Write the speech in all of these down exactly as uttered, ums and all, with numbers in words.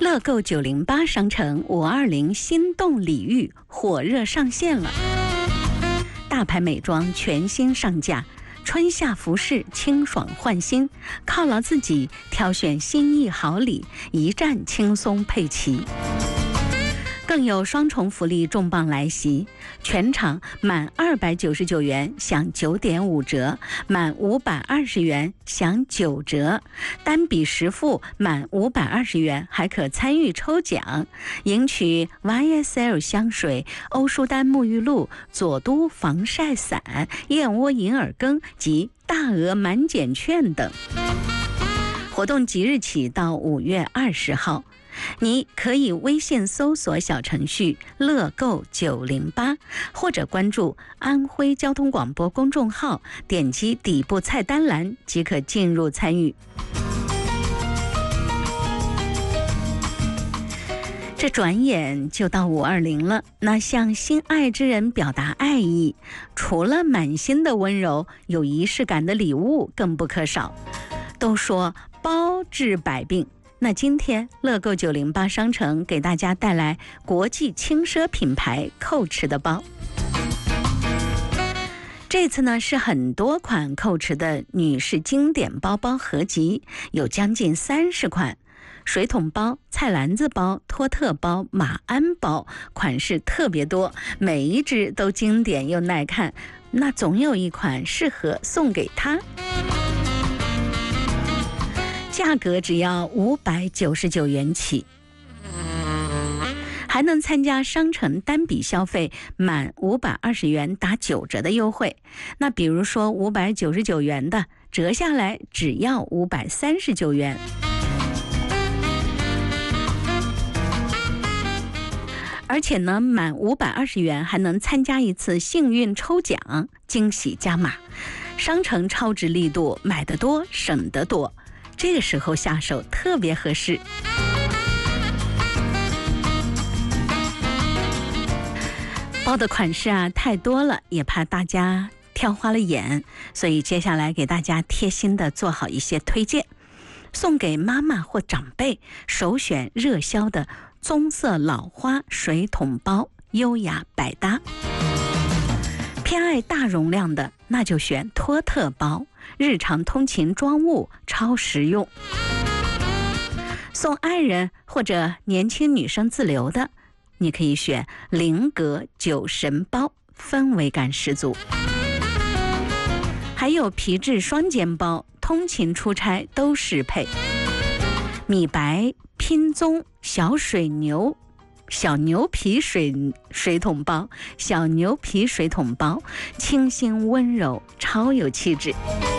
乐购九零八商城五二零心动礼遇火热上线了，大牌美妆全新上架，春夏服饰清爽换新，犒劳自己挑选心意好礼，一站轻松配齐。更有双重福利重磅来袭，全场满二百九十九元享九点五折，满五百二十元享九折，单笔实付满五百二十元还可参与抽奖，赢取 Y S L 香水、欧舒丹沐浴露、佐都防晒伞、燕窝银耳羹及大额满减券等。活动即日起到五月二十号。你可以微信搜索小程序乐购九零八，或者关注安徽交通广播公众号，点击底部菜单栏即可进入参与。这转眼就到五二零了，那向心爱之人表达爱意，除了满心的温柔，有仪式感的礼物更不可少。都说包治百病，那今天乐购九零八商城给大家带来国际轻奢品牌Coach的包。这次呢是很多款Coach的女士经典包包合集，有将近三十款，水桶包、菜篮子包、托特包、马鞍包，款式特别多，每一只都经典又耐看，那总有一款适合送给她。价格只要五百九十九元起，还能参加商城单笔消费满五百二十元打九折的优惠。那比如说五百九十九元的，折下来只要五百三十九元。而且呢，满五百二十元还能参加一次幸运抽奖，惊喜加码。商城超值力度，买得多省得多。这个时候下手特别合适。包的款式啊太多了，也怕大家挑花了眼，所以接下来给大家贴心的做好一些推荐。送给妈妈或长辈，首选热销的棕色老花水桶包，优雅百搭。偏爱大容量的，那就选托特包，日常通勤装物超实用。送爱人或者年轻女生自留的，你可以选菱格酒神包，氛围感十足。还有皮质双肩包，通勤出差都适配。米白拼棕小水牛小牛皮水水桶包，小牛皮水桶包，清新温柔，超有气质。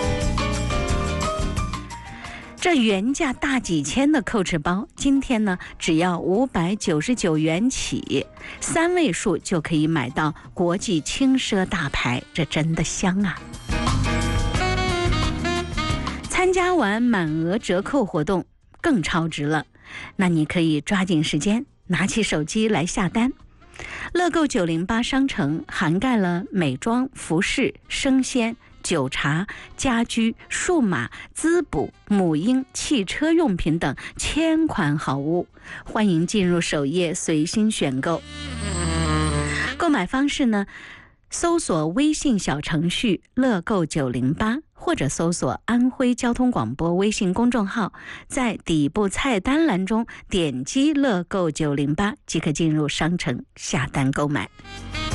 这原价大几千的Coach包，今天呢只要五百九十九元起，三位数就可以买到国际轻奢大牌，这真的香啊！参加完满额折扣活动更超值了，那你可以抓紧时间拿起手机来下单。乐购九零八商城涵盖了美妆、服饰、生鲜、酒茶、家居、数码、滋补、母婴、汽车用品等千款好物，欢迎进入首页随心选购。购买方式呢，搜索微信小程序乐购九零八，或者搜索安徽交通广播微信公众号，在底部菜单栏中点击乐购九零八即可进入商城下单购买。